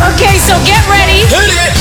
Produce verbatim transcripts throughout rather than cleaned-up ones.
Okay, so get ready. Hit it!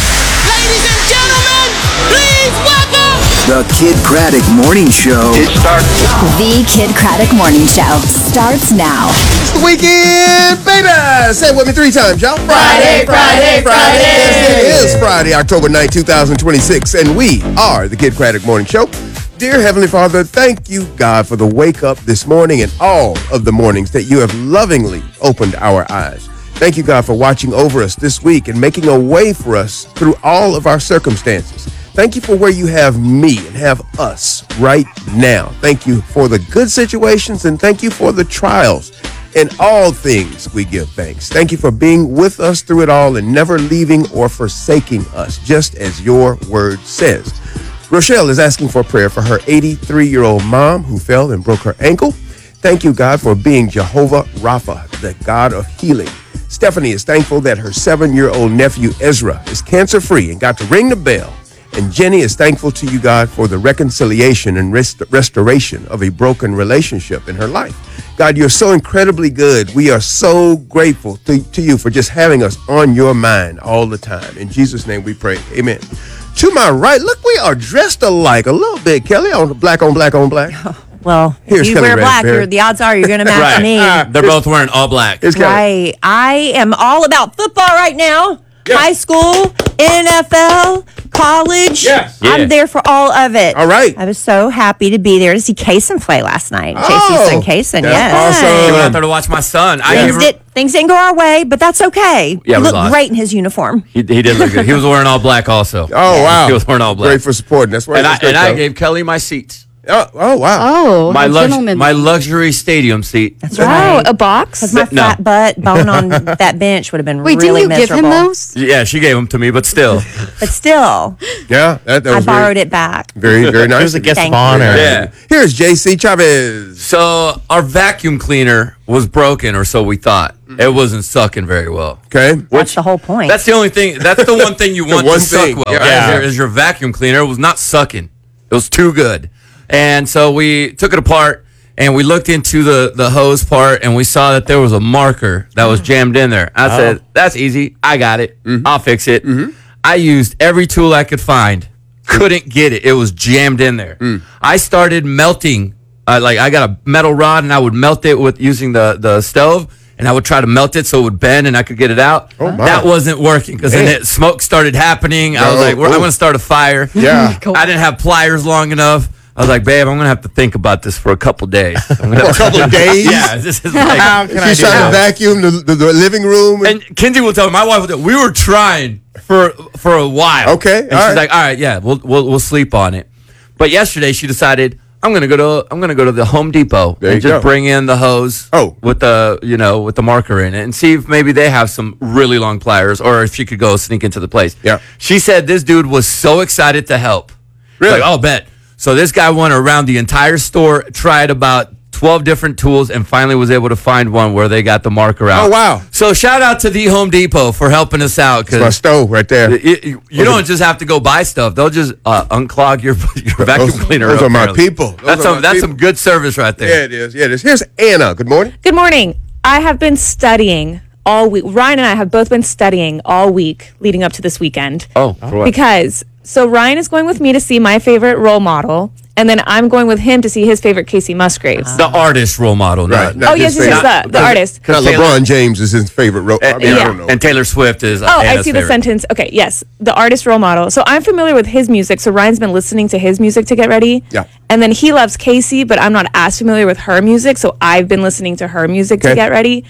Ladies and gentlemen, please welcome The Kid Craddock Morning Show. It starts. The Kid Craddock Morning Show starts now. It's the weekend, baby! Say it with me three times, y'all. Friday, Friday, Friday. Yes, it is Friday, October ninth, twenty twenty-six, and we are the Kid Craddock Morning Show. Dear Heavenly Father, thank you, God, for the wake up this morning and all of the mornings that you have lovingly opened our eyes. Thank you, God, for watching over us this week and making a way for us through all of our circumstances. Thank you for where you have me and have us right now. Thank you for the good situations and thank you for the trials. In all things, we give thanks. Thank you for being with us through it all and never leaving or forsaking us, just as your word says. Rochelle is asking for prayer for her eighty-three-year-old mom who fell and broke her ankle. Thank you, God, for being Jehovah Rapha, the God of healing. Stephanie is thankful that her seven-year-old nephew Ezra is cancer-free and got to ring the bell. And Jenny is thankful to you, God, for the reconciliation and rest- restoration of a broken relationship in her life. God, you're so incredibly good. We are so grateful to, to you for just having us on your mind all the time. In Jesus' name we pray. Amen. To my right, look, we are dressed alike a little bit, Kelly, on black on black on black. Well, Here's if you Kelly wear black, Raspberry. you're, the odds are you're going to match Right. me. They're both wearing all black. Here's Kelly. Right. I am all about football right now. Yeah. High school, N F L, college. Yes. Yeah. I'm there for all of it. All right. I was so happy to be there to see Kaysen play last night. Oh, J C son Kaysen, that's yes. awesome. I went out there to watch my son. I Things, gave her- did, things didn't go our way, but that's okay. Yeah, he we looked lost. great in his uniform. he, he did look good. He was wearing all black also. Oh, wow. He was wearing all black. Great for supporting. That's right. and I, That's great, and I though. gave Kelly my seats. Oh, oh, wow. Oh, My, a lux- gentleman. my luxury stadium seat. That's wow, right. a box? Because my No. fat butt bone on that bench would have been Wait, really didn't you miserable. give him those? Yeah, she gave them to me, but still. But still, Yeah, that, that I was borrowed very, it back. very, very nice. It was a guest Thank of honor. Yeah. Here's J C Chavez. So our vacuum cleaner was broken, or so we thought. It wasn't sucking very well. Okay. That's the whole point. That's the only thing. That's the one thing you want one to suck thing, well. yeah. Right? Yeah. Is, your, is your vacuum cleaner. It was not sucking. It was too good. And so we took it apart and we looked into the, the hose part and we saw that there was a marker that was jammed in there. I said, that's easy. I got it. I'll fix it. I used every tool I could find. Couldn't get it. It was jammed in there. I started melting. Uh, like I got a metal rod and I would melt it with using the, the stove. And I would try to melt it so it would bend and I could get it out. Oh, my. That wasn't working because then Man. it, smoke started happening. I was No. like, We're, I'm Oh. going to start a fire. Yeah. I didn't have pliers long enough. I was like, babe, I'm going to have to think about this for a couple days. I'm gonna For a couple of days? Yeah. This is like, How can I She's do trying to that? vacuum the, the, the living room. And, and Kinsey will tell me, my wife will tell me, we were trying for for a while. Okay, And all she's right. like, all right, yeah, we'll, we'll we'll sleep on it. But yesterday she decided, I'm gonna go to I'm gonna go to the Home Depot There and you just go. bring in the hose Oh. with the you know with the marker in it and see if maybe they have some really long pliers or if she could go sneak into the place. Yeah. She said this dude was so excited to help. Really? Like, oh, bet. So this guy went around the entire store, tried about twelve different tools, and finally was able to find one where they got the marker out. Oh, wow. So shout out to the Home Depot for helping us out. my Because stove right there. you, you, you don't just have to go buy stuff. They'll just uh, unclog your, your vacuum Those- cleaner. those up are my there. people. Those That's are some my that's people. some good service right Yeah, there. it is. Yeah, it is. Here's Anna. Good morning. Good morning. I have been studying all week. Ryan and I have both been studying all week leading up to this weekend. Oh, for what? Because, so Ryan is going with me to see my favorite role model, and then I'm going with him to see his favorite Casey Musgraves. The artist role model, Right. not, Not oh, his yes, yes, yes, favorite. the, the artist. Now, Taylor- LeBron James is his favorite. Ro- I and, mean, I yeah. don't know. and Taylor Swift is. Oh, I Anna's see the favorite. sentence. Okay, yes, the artist role model. So I'm familiar with his music. So Ryan's been listening to his music to get ready. Yeah. And then he loves Casey, but I'm not as familiar with her music. So I've been listening to her music Okay. to get ready.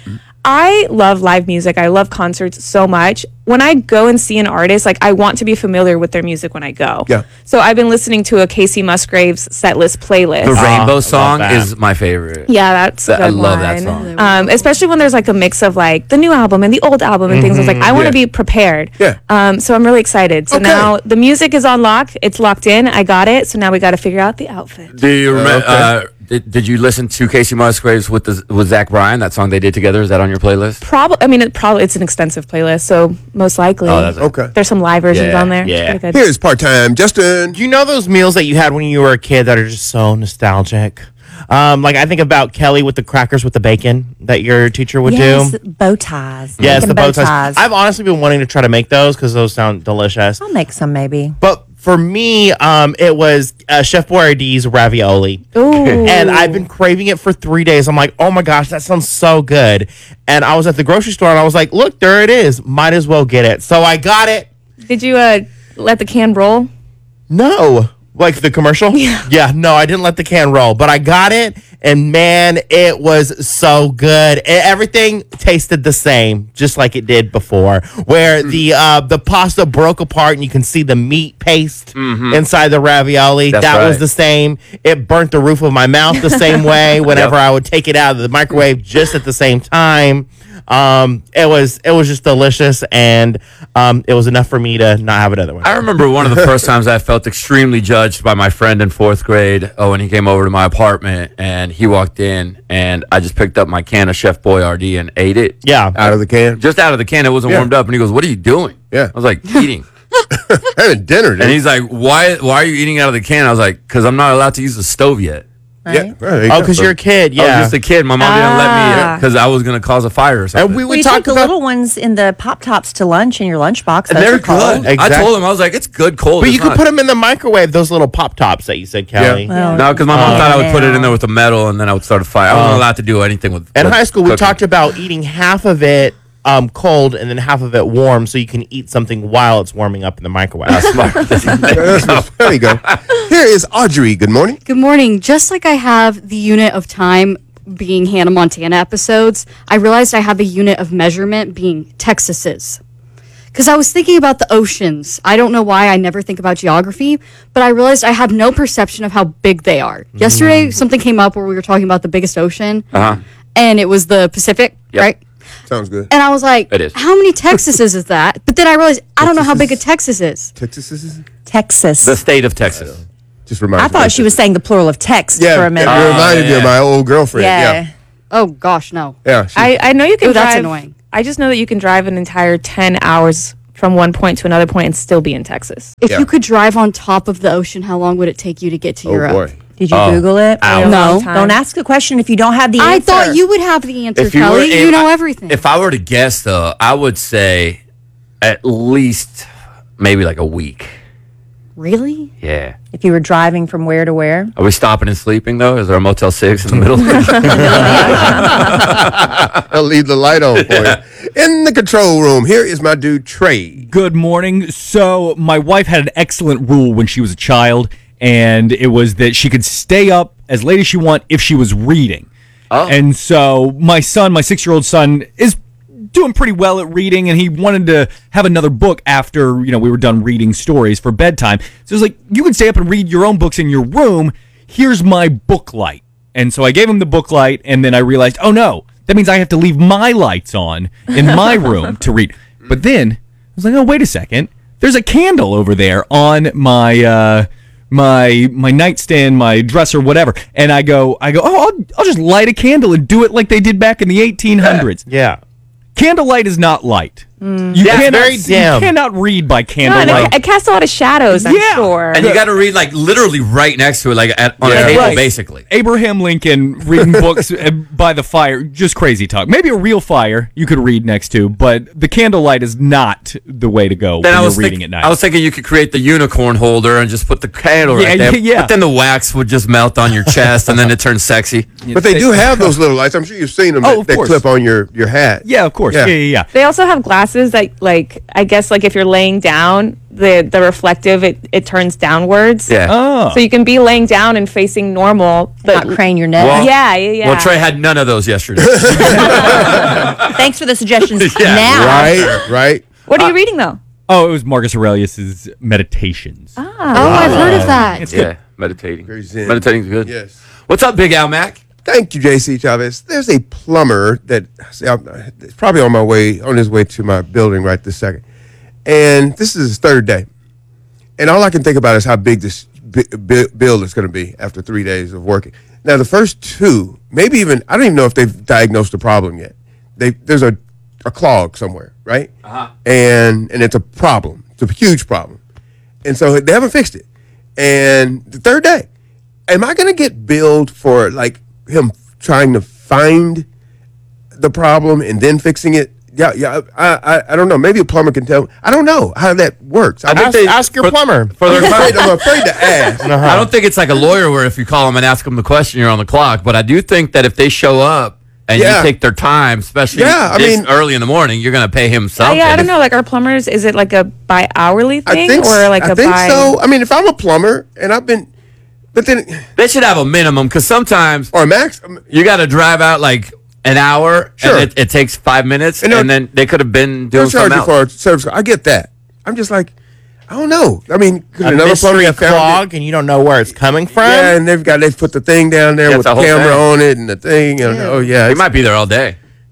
I love live music. I love concerts so much. When I go and see an artist, like I want to be familiar with their music when I go. Yeah. So I've been listening to a Casey Musgraves set list playlist. The I Rainbow love song that. is my favorite. Yeah, that's a That- I good love that one. song. Um, especially when there's like a mix of like the new album and the old album and things. I was like, I want to Yeah. be prepared. Yeah. Um, so I'm really excited. So Okay. now the music is on lock. It's locked in. I got it. So now we got to figure out the outfit. Do you remember? Okay. Uh, did, did you listen to Casey Musgraves with the with Zach Bryan? That song they did together. Is that on your playlist? Probably. I mean, it probably it's an extensive playlist. So most likely, Oh, that's Okay. there's some live versions Yeah, on there. yeah. Pretty good. Here's part-time Justin. Do you know those meals that you had when you were a kid that are just so nostalgic? Um, like I think about Kelly with the crackers with the bacon that your teacher would yes, do. bow ties. Yes, Making the bow ties. I've honestly been wanting to try to make those because those sound delicious. I'll make some maybe. But for me, um, it was uh, Chef Boyardee's ravioli. Ooh. And I've been craving it for three days. I'm like, oh my gosh, that sounds so good. And I was at the grocery store and I was like, look, there it is. Might as well get it. So I got it. Did you uh, let the can roll? No. Like the commercial? Yeah. Yeah, no, I didn't let the can roll, but I got it, and man, it was so good. And everything tasted the same, just like it did before. Where the uh, the pasta broke apart, and you can see the meat paste Mhm. inside the ravioli. That's that was right. the same. It burnt the roof of my mouth the same way whenever Yep. I would take it out of the microwave, just at the same time. Um, it was it was just delicious, and um, it was enough for me to not have another one. I remember one of the first times I felt extremely judged by my friend in fourth grade. Oh, when he came over to my apartment and he walked in, and I just picked up my can of Chef Boyardee and ate it. Yeah, out of the can, just out of the can. It wasn't Yeah. warmed up, and he goes, "What are you doing?" Yeah, I was like, "Eating." Having dinner, dude. And he's like, "Why? Why are you eating out of the can?" I was like, "Because I'm not allowed to use the stove yet." Yeah. Oh, because you're a kid. I Yeah. was just a kid. My mom didn't let me Ah. because I was going to cause a fire or something. And we Well, would you talk take the about. little ones in the Pop Tops to lunch in your lunchbox. And Those they're are cold. good. I Exact- told him, I was like, "It's good cold." But It's you could not- put them in the microwave. Those little pop tops that you said, Kelly. Well, No, because my mom Oh, thought I would put it now. in there with the metal, and then I would start a fire. I wasn't allowed to do anything with. In with high school, we cooking. talked about eating half of it um, cold and then half of it warm, so you can eat something while it's warming up in the microwave. That's smart. That's- there you go. Here is Audrey. Good morning. Good morning. Just like I have the unit of time being Hannah Montana episodes, I realized I have a unit of measurement being Texas's. Because I was thinking about the oceans. I don't know why I never think about geography, but I realized I have no perception of how big they are. Yesterday, something came up where we were talking about the biggest ocean, Uh-huh. and it was the Pacific, Yep. right? Sounds good. And I was like, It is. how many Texases is that? But then I realized I don't know how big a Texas is. Texas is Texas. The state of Texas. just reminds I me thought of she was saying the plural of text Yeah, for a it minute. reminded me yeah. of my old girlfriend. yeah. Yeah, Oh, gosh, no. yeah. she- I, I know you can Ooh, drive. that's annoying. I just know that you can drive an entire ten hours from one point to another point and still be in Texas. If Yeah. you could drive on top of the ocean, how long would it take you to get to oh Europe? boy. Did you Oh, Google it? hours. No. Long time. Don't ask a question if you don't have the answer. I thought you would have the answer, If you were- Kelly. if you know I- everything. If I were to guess, though, I would say at least maybe like a week. really? Yeah. If you were driving from where to where? Are we stopping and sleeping though? Is there a Motel Six in the middle? I'll leave the light on for you. In the control room, here is my dude Trey. Good morning. So, my wife had an excellent rule when she was a child, and it was that she could stay up as late as she want if she was reading. Oh. And so, my son, my six-year-old son, is doing pretty well at reading, and he wanted to have another book after, you know, we were done reading stories for bedtime. So, it's like, you can stay up and read your own books in your room. Here's my book light. And so, I gave him the book light, and then I realized, oh, no, that means I have to leave my lights on in my room to read. But then I was like, oh, wait a second. There's a candle over there on my uh, my my nightstand, my dresser, whatever. And I go, I go, oh, I'll, I'll just light a candle and do it like they did back in the eighteen hundreds. Yeah. Candlelight is not light. You, Yeah, cannot, very you dim. cannot read by No, and candlelight. it, it casts a lot of shadows, I'm Yeah. sure. And you got to read like literally right next to it, like at, on Yeah. a table, Right. basically. Abraham Lincoln reading books uh, by the fire, just crazy talk. Maybe a real fire you could read next to, but the candlelight is not the way to go Then when I you're was reading think- at night. I was thinking you could create the unicorn holder and just put the candle Yeah, right there. yeah. But then the wax would just melt on your chest, and then it turns sexy. But they do have those little lights. I'm sure you've seen them Oh, that, of that course. clip on your, your hat. Yeah, of course. Yeah. Yeah, yeah, yeah. They also have glasses that, like, I guess, like if you're laying down, the the reflective it, it turns downwards. Yeah. Oh. So you can be laying down and facing normal, but Not crane your neck. Well- yeah, yeah, yeah. Well, Trey had none of those yesterday. Thanks for the suggestions. Yeah. Now. Right, right. What are Uh, you reading though? Oh, it was Marcus Aurelius's Meditations. oh, I've heard of that. It's good. yeah, meditating. Very zen. Meditating's good. Yes. What's up, Big Al Mac? Thank you, J C Chavez. There's a plumber that see, I'm, it's probably on my way, on his way to my building right this second. And this is his third day. And all I can think about is how big this bi- bi- bill is going to be after three days of working. Now, the first two, maybe even, I don't even know if they've diagnosed the problem yet. They, there's a, a clog somewhere, right? Uh-huh. And, and it's a problem. It's a huge problem. And so they haven't fixed it. And the third day, am I going to get billed for like him trying to find the problem and then fixing it? Yeah, yeah. I, I, I don't know. Maybe a plumber can tell. I don't know how that works. I Ask, ask your for- plumber. For I'm their afraid, I'm afraid to ask. Uh-huh. I don't think it's like a lawyer where if you call them and ask them the question, you're on the clock. But I do think that if they show up and Yeah. you take their time, especially Yeah, I this mean- early in the morning, you're going to pay him Uh, something. yeah, I don't know. Like, our plumbers, is it like a by hourly I thing think, or like I a think by? so. I mean, if I'm a plumber and I've been, but then, They should have a minimum because sometimes or max, you got to drive out like an hour Sure. and it, it takes five minutes And and, they'll- then they could have been they'll doing charge something you else. for a service. I get that. I'm just like, I don't know. I mean, could A another plumber mystery have found it? clog, and you don't know where it's coming from. Yeah, and they've got, they've put the thing down there Yeah, with it's the a whole camera thing. on it and the thing. And, oh, yeah. He it's- might be there all day.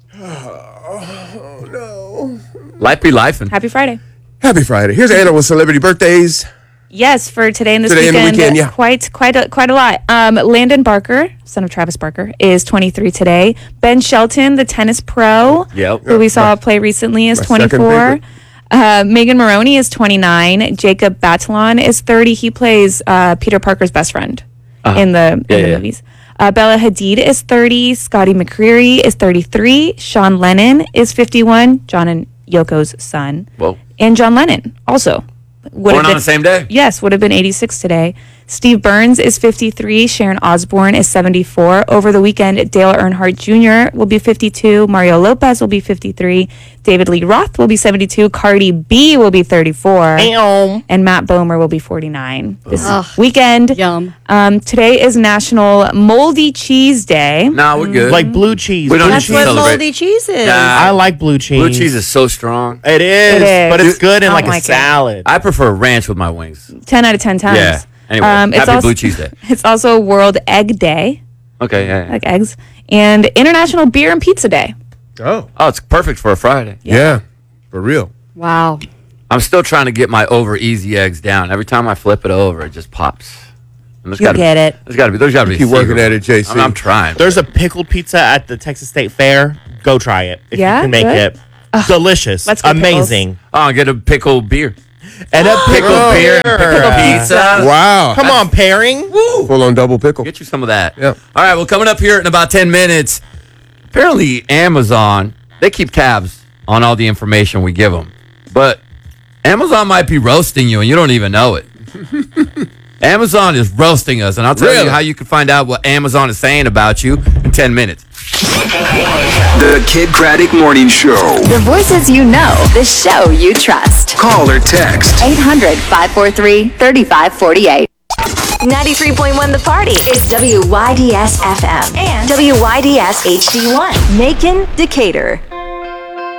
Oh, no. Life be life. And Happy Friday. Happy Friday. Here's Anna with celebrity birthdays. Yes, for today and this Today and the weekend, weekend, yeah. quite, quite, a, quite a lot. Um, Landon Barker, son of Travis Barker, is twenty-three today. Ben Shelton, the tennis pro, Yep. who we saw play recently, is my second twenty-four. favorite. Uh, Megan Maroney is twenty-nine. Jacob Batalon is thirty. He plays uh, Peter Parker's best friend in the, Yeah, in the yeah. movies. Uh, Bella Hadid is thirty. Scotty McCreery is thirty-three. Sean Lennon is fifty-one. John and Yoko's son. Whoa. And John Lennon also. Would Born have on been- the same day. Yes, would have been eighty-six today. Steve Burns is fifty-three. Sharon Osbourne is seventy-four. Over the weekend, Dale Earnhardt Junior will be fifty-two. Mario Lopez will be fifty-three. David Lee Roth will be seventy-two. Cardi B will be thirty-four. Ew. And Matt Bomer will be forty-nine this Ugh. weekend. Yum. Um, today is National Moldy Cheese Day. Nah, we're good. Like blue cheese. We don't Blue need That's to what celebrate. moldy cheese is. Nah. I like blue cheese. Blue cheese is so strong. It is, It is. but it's good in I like don't a like it. salad. I prefer ranch with my wings. ten out of ten times. Yeah. Anyway, it's happy also, Blue Cheese Day. It's also World Egg Day, Okay, yeah. yeah. like eggs, and International Beer and Pizza Day. Oh, Oh, it's perfect for a Friday. yeah. For real. Wow. I'm still trying to get my over easy eggs down. Every time I flip it over, it just pops. And there's You gotta get be, it. There's got to be. There's got to be. a Keep working secret. at it, J C. I'm, I'm trying. There's a pickled pizza at the Texas State Fair. Go try it if Yeah? you can make Good? it. Delicious. let's get Amazing. Oh, I'll get a pickled beer. And a pickled Oh, beer. yeah. Pickled pizza. Wow. Come on, pairing. Full on double pickle. Get you some of that. Yeah. All right. Well, coming up here in about ten minutes, apparently Amazon, they keep tabs on all the information we give them. But Amazon might be roasting you and you don't even know it. Amazon is roasting us. And I'll tell Really? you how you can find out what Amazon is saying about you in ten minutes. The Kid Craddock Morning Show. The voices you know, the show you trust. Call or text. eight hundred, five four three, three five four eight. ninety-three point one The Party is W Y D S F M and W Y D S H D one, Macon, Decatur.